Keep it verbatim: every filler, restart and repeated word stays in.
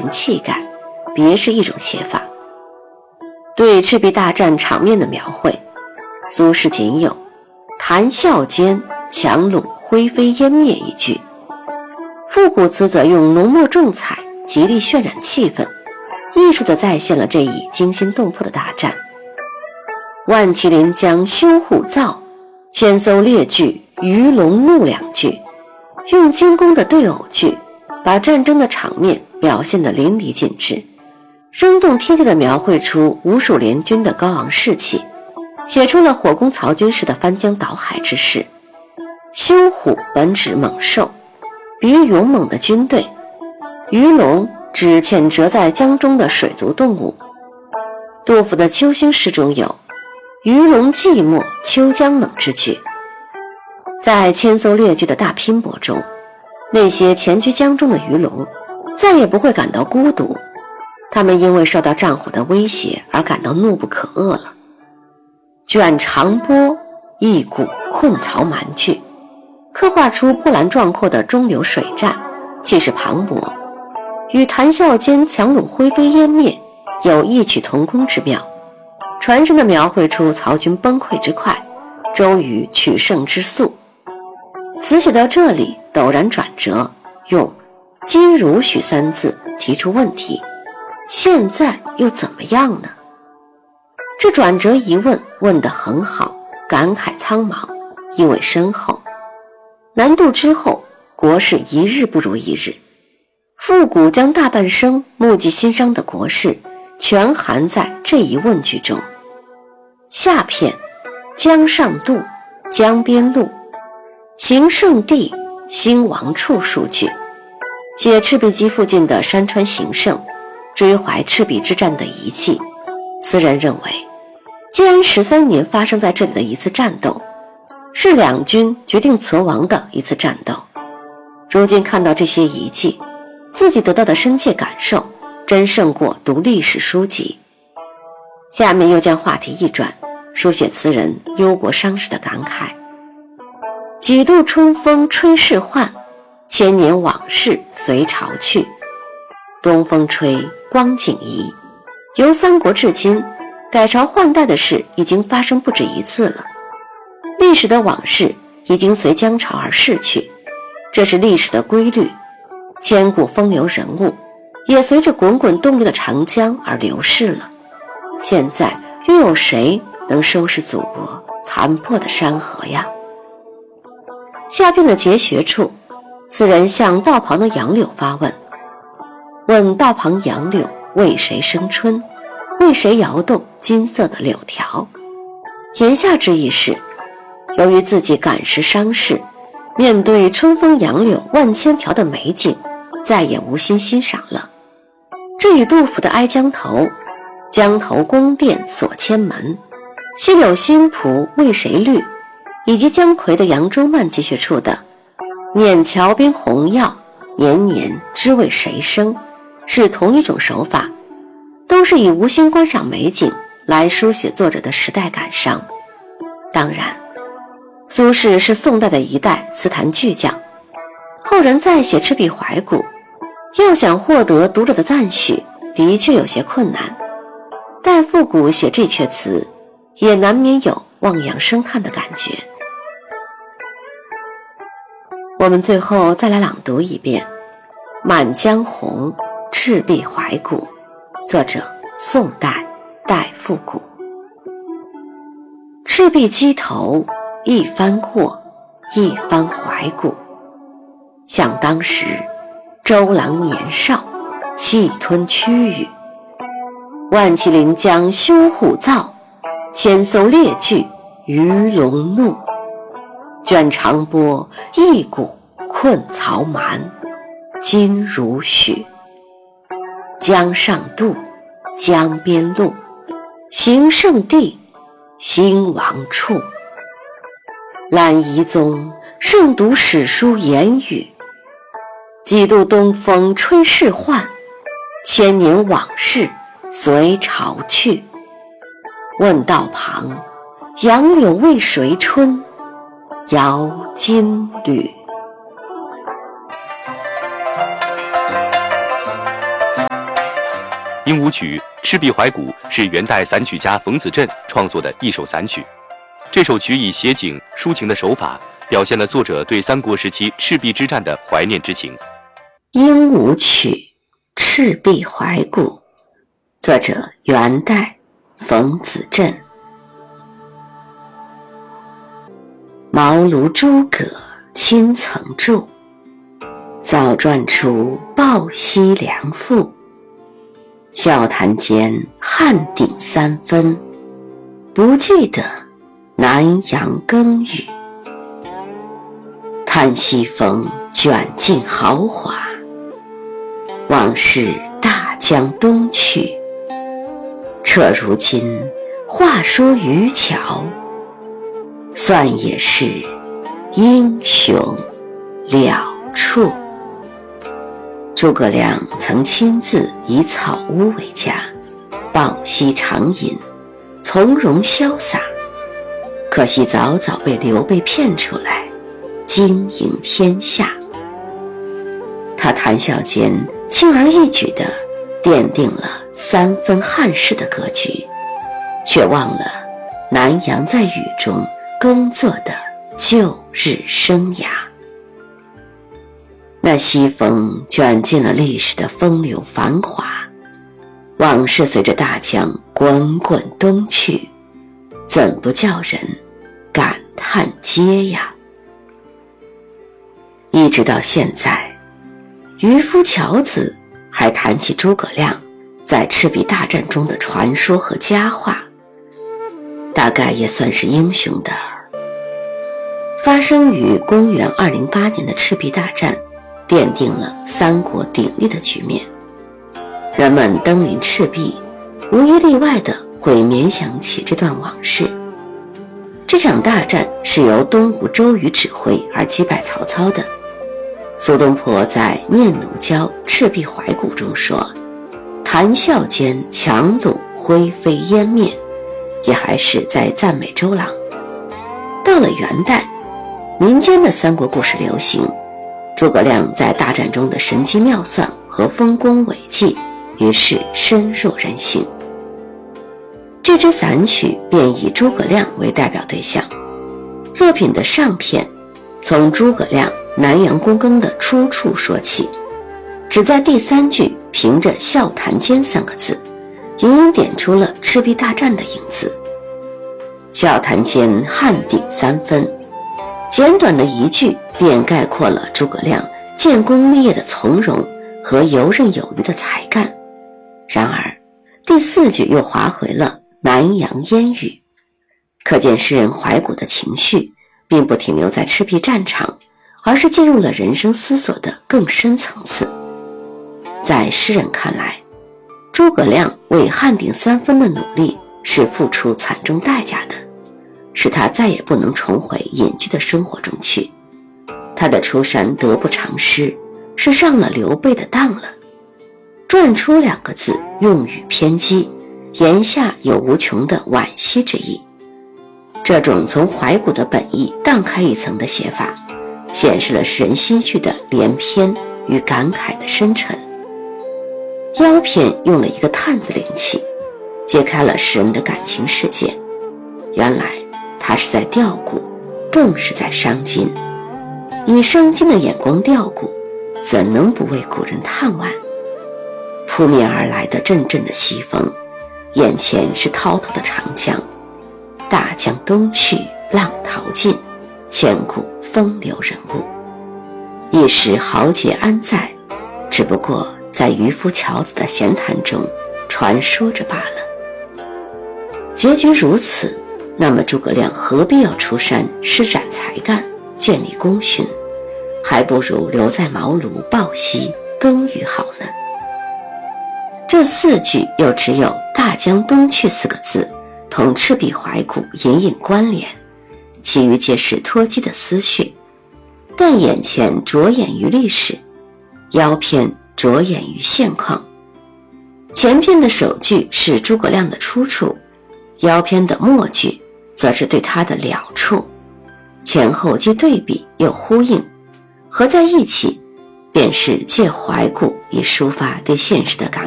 成气概，别是一种写法。对赤壁大战场面的描绘，苏轼仅有谈笑间樯橹灰飞烟灭一句，复古词则用浓墨重彩极力渲染气氛，艺术地再现了这一惊心动魄的大战。万麒麟将修虎造，千艘列炬鱼龙怒两句，用精工的对偶句把战争的场面表现得淋漓尽致，生动贴切地描绘出吴蜀联军的高昂士气，写出了火攻曹军时的翻江倒海之势。修虎本指猛兽，比喻勇猛的军队；鱼龙指潜蛰在江中的水族动物。杜甫的秋兴诗中有鱼龙寂寞秋江冷之句。在千艘列炬的大拼搏中，那些潜居江中的鱼龙再也不会感到孤独，他们因为受到战火的威胁而感到怒不可遏了。卷长波，一鼓困曹蛮句，刻画出波澜壮阔的中流水战，气势磅礴，与谈笑间樯橹灰飞烟灭有异曲同工之妙，传神地描绘出曹军崩溃之快，周瑜取胜之速。词写到这里陡然转折，用今如许三字提出问题，现在又怎么样呢？这转折疑问问得很好，感慨苍茫，意味深厚。南渡之后，国事一日不如一日，复古将大半生目击心伤的国事全含在这一问句中。下片江上渡，江边路，行胜地，兴亡处数据，写赤壁矶附近的山川形胜，追怀赤壁之战的遗迹。词人认为，建安十三年发生在这里的一次战斗，是两军决定存亡的一次战斗。如今看到这些遗迹，自己得到的深切感受真胜过读历史书籍。下面又将话题一转，书写词人忧国伤时的感慨。几度春风吹世换，千年往事随潮去。东风吹，光景移，由三国至今，改朝换代的事已经发生不止一次了。历史的往事已经随江潮而逝去，这是历史的规律。千古风流人物也随着滚滚动力的长江而流逝了。现在又有谁能收拾祖国残破的山河呀？下片的结学处，词人向道旁的杨柳发问，问道旁杨柳为谁生春，为谁摇动金色的柳条。言下之意是，由于自己感时伤势，面对春风杨柳万千条的美景，再也无心欣赏了。这与杜甫的哀江头，江头宫殿锁千门，西柳新蒲为谁绿，以及姜夔的扬州慢结学处的碾桥边红药，年年知为谁生，是同一种手法，都是以无心观赏美景来书写作者的时代感伤。当然，苏轼是宋代的一代词坛巨匠，后人再写赤壁怀古，要想获得读者的赞许，的确有些困难。待复古写这阙词，也难免有望洋生叹的感觉。我们最后再来朗读一遍《满江红·赤壁怀古》，作者宋代戴复古。赤壁矶头，一番过，一番怀古。想当时，周郎年少，气吞区域。万麒麟将修虎造，千艘列炬鱼龙怒。卷长波，一鼓困曹蛮，今如许。江上渡，江边路，行胜地，兴亡处。览遗踪，胜读史书言语。几度东风吹世换，千年往事随潮去。问道旁，杨柳为谁春，摇金缕。 鹦鹉曲《赤壁怀古》是元代散曲家冯子振创作的一首散曲。这首曲以写景抒情的手法，表现了作者对三国时期赤壁之战的怀念之情。 鹦鹉曲《赤壁怀古》，作者元代冯子振。茅庐诸葛亲曾著，早传出抱膝良赋。笑谈间汉鼎三分，不记得南阳更语。叹西风卷尽豪华，往事大江东去。彻如今话说渔樵，算也是英雄了处。诸葛亮曾亲自以草屋为家，抱膝长饮，从容潇洒。可惜早早被刘备骗出来，经营天下。他谈笑间轻而易举地奠定了三分汉室的格局，却忘了南阳在雨中耕作的旧日生涯。那西风卷进了历史的风流繁华，往事随着大江滚滚东去，怎不叫人感叹嗟呀？一直到现在，渔夫樵子还谈起诸葛亮在赤壁大战中的传说和佳话，大概也算是英雄的。发生于公元二零八年的赤壁大战，奠定了三国鼎立的局面。人们登临赤壁，无一例外的会联想起这段往事。这场大战是由东吴周瑜指挥而击败曹操的。苏东坡在《念奴娇·赤壁怀古》中说：“谈笑间樯橹灰飞烟灭”，也还是在赞美周郎。到了元代，民间的三国故事流行，诸葛亮在大战中的神机妙算和丰功伟绩，于是深入人心。这支散曲便以诸葛亮为代表对象。作品的上片从诸葛亮南阳躬耕的出处说起，只在第三句凭着笑谈间三个字，隐隐点出了赤壁大战的影子。笑谈间汉鼎三分，简短的一句便概括了诸葛亮建功立业的从容和游刃有余的才干。然而第四句又划回了南阳烟雨，可见诗人怀古的情绪并不停留在赤壁战场，而是进入了人生思索的更深层次。在诗人看来，诸葛亮为汉鼎三分的努力是付出惨重代价的，使他再也不能重回隐居的生活中去。他的出山得不偿失，是上了刘备的当了。传出两个字用语偏激，言下有无穷的惋惜之意。这种从怀古的本意荡开一层的写法，显示了诗人心绪的连篇与感慨的深沉。腰篇用了一个叹字灵气，揭开了诗人的感情世界。原来他是在吊古，更是在伤今。以伤今的眼光吊古，怎能不为古人叹惋？扑面而来的阵阵的西风，眼前是滔滔的长江，大江东去，浪淘尽，千古风流人物。一时豪杰安在？只不过在渔夫樵子的闲谈中传说着罢了。结局如此，那么诸葛亮何必要出山施展才干，建立功勋？还不如留在茅庐抱膝耕耘好呢。这四句又只有大江东去四个字同赤壁怀古隐隐关联，其余皆是脱机的思绪。但眼前着眼于历史，腰篇着眼于现况。前篇的首句是诸葛亮的出处，腰篇的末句则是对他的了处，前后既对比又呼应，合在一起便是借怀古以抒发对现实的感